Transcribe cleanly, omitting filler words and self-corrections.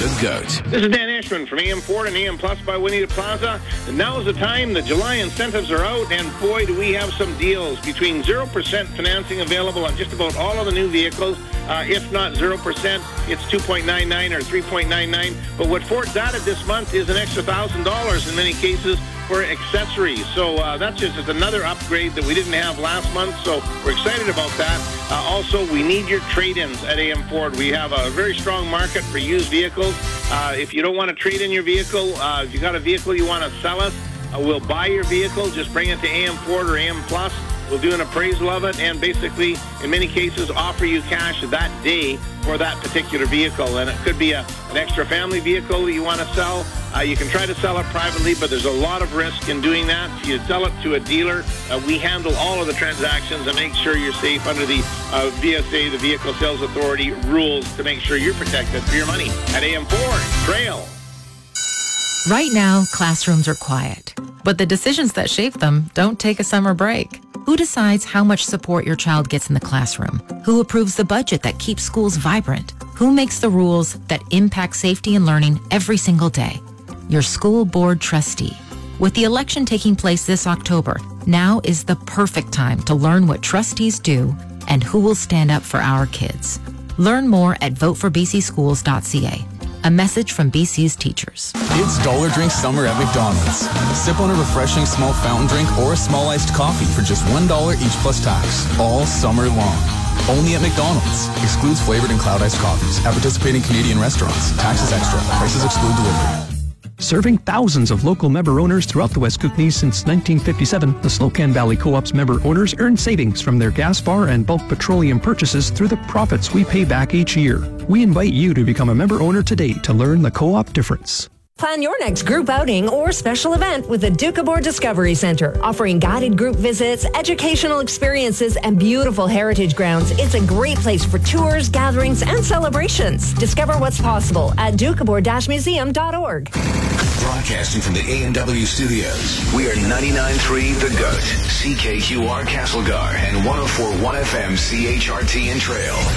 GOAT. This is Dan Ishman from AM Ford and AM Plus by Winnie Plaza. And now is the time. The July incentives are out, and boy, do we have some deals. Between 0% financing available on just about all of the new vehicles. If not 0%, it's 2.99 or 3.99. But what Ford's added this month is an extra $1,000 in many cases for accessories. So that's just another upgrade that we didn't have last month. So we're excited about that. Also, we need your trade-ins at AM Ford. We have a very strong market for used vehicles. If you don't want to trade in your vehicle, if you got a vehicle you want to sell us, we'll buy your vehicle. Just bring it to AM Ford or AM Plus. We'll do an appraisal of it and basically, in many cases, offer you cash that day for that particular vehicle. And it could be an extra family vehicle that you want to sell. You can try to sell it privately, but there's a lot of risk in doing that. If you sell it to a dealer, we handle all of the transactions and make sure you're safe under the VSA, the Vehicle Sales Authority, rules to make sure you're protected for your money at AM Ford Trail. Right now, classrooms are quiet, but the decisions that shape them don't take a summer break. Who decides how much support your child gets in the classroom? Who approves the budget that keeps schools vibrant? Who makes the rules that impact safety and learning every single day? Your school board trustee. With the election taking place this October, now is the perfect time to learn what trustees do and who will stand up for our kids. Learn more at voteforbcschools.ca. A message from BC's teachers. It's Dollar Drink Summer at McDonald's. Sip on a refreshing small fountain drink or a small iced coffee for just $1 each plus tax, all summer long. Only at McDonald's. Excludes flavored and cloud iced coffees. At participating Canadian restaurants. Taxes extra. Prices exclude delivery. Serving thousands of local member owners throughout the West Kootenays since 1957, the Slocan Valley Co-op's member owners earn savings from their gas bar and bulk petroleum purchases through the profits we pay back each year. We invite you to become a member owner today to learn the co-op difference. Plan your next group outing or special event with the Doukhobor Discovery Centre. Offering guided group visits, educational experiences, and beautiful heritage grounds, it's a great place for tours, gatherings, and celebrations. Discover what's possible at doukhobor-museum.org. Broadcasting from the A&W studios, we are 99.3 The GOAT, CKQR Castlegar, and 104.1 FM CHRT in Trail.